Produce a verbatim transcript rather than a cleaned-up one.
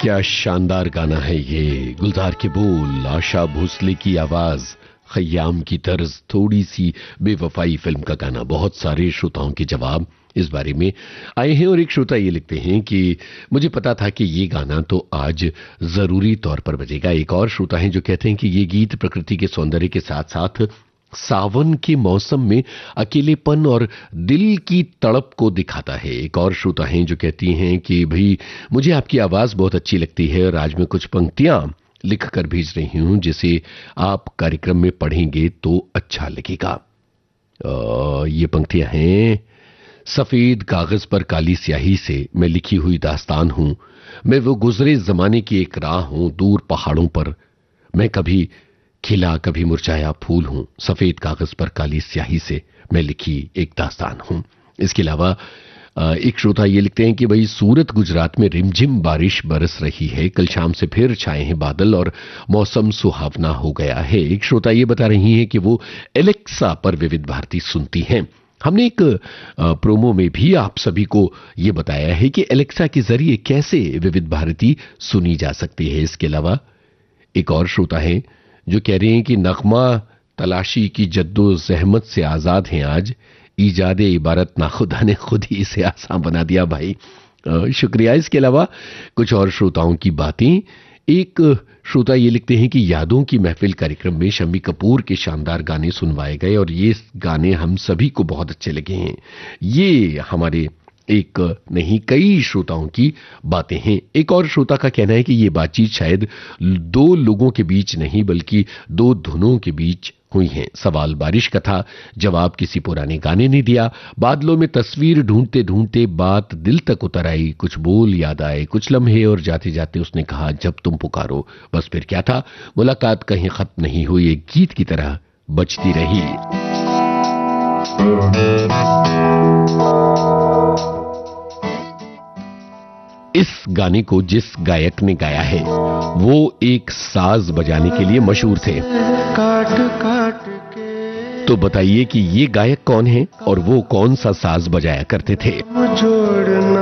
क्या शानदार गाना है ये। गुलजार के बोल, आशा भोसले की आवाज, खयाम की तर्ज, थोड़ी सी बेवफाई फिल्म का गाना। बहुत सारे श्रोताओं के जवाब इस बारे में आए हैं और एक श्रोता ये लिखते हैं कि मुझे पता था कि ये गाना तो आज जरूरी तौर पर बजेगा। एक और श्रोता हैं जो कहते हैं कि ये गीत प्रकृति के सौंदर्य के साथ साथ सावन के मौसम में अकेलेपन और दिल की तड़प को दिखाता है। एक और श्रोता हैं जो कहती हैं कि भाई मुझे आपकी आवाज बहुत अच्छी लगती है और आज मैं कुछ पंक्तियां लिख कर भेज रही हूं जिसे आप कार्यक्रम में पढ़ेंगे तो अच्छा लगेगा। आ, ये पंक्तियां हैं, सफेद कागज पर काली स्याही से मैं लिखी हुई दास्तान हूं, मैं वो गुजरे जमाने की एक राह हूं, दूर पहाड़ों पर मैं कभी खिला कभी मुरझाया फूल हूं, सफेद कागज पर काली स्याही से मैं लिखी एक दास्तान हूं। इसके अलावा एक श्रोता ये लिखते हैं कि भाई सूरत गुजरात में रिमझिम बारिश बरस रही है, कल शाम से फिर छाए हैं बादल और मौसम सुहावना हो गया है। एक श्रोता ये बता रही हैं कि वो एलेक्सा पर विविध भारती सुनती हैं। हमने एक प्रोमो में भी आप सभी को ये बताया है कि एलेक्सा के जरिए कैसे विविध भारती सुनी जा सकती है। इसके अलावा एक और श्रोता है जो कह रहे हैं कि नगमा तलाशी की जद्दो जहमत से आजाद हैं आज, ईजादे इबारत ना खुदा ने खुद ही इसे आसान बना दिया। भाई शुक्रिया। इसके अलावा कुछ और श्रोताओं की बातें। एक श्रोता ये लिखते हैं कि यादों की महफिल कार्यक्रम में शम्मी कपूर के शानदार गाने सुनवाए गए और ये गाने हम सभी को बहुत अच्छे लगे हैं। ये हमारे एक नहीं कई श्रोताओं की बातें हैं। एक और श्रोता का कहना है कि ये बातचीत शायद दो लोगों के बीच नहीं बल्कि दो धुनों के बीच हुई है। सवाल बारिश का था, जवाब किसी पुराने गाने ने दिया। बादलों में तस्वीर ढूंढते ढूंढते बात दिल तक उतर आई, कुछ बोल याद आए, कुछ लम्हे और जाते जाते उसने कहा जब तुम पुकारो। बस फिर क्या था, मुलाकात कहीं खत्म नहीं हुई, एक गीत की तरह बजती रही। इस गाने को जिस गायक ने गाया है वो एक साज बजाने के लिए मशहूर थे। काट काट के तो बताइए कि ये गायक कौन है और वो कौन सा साज बजाया करते थे।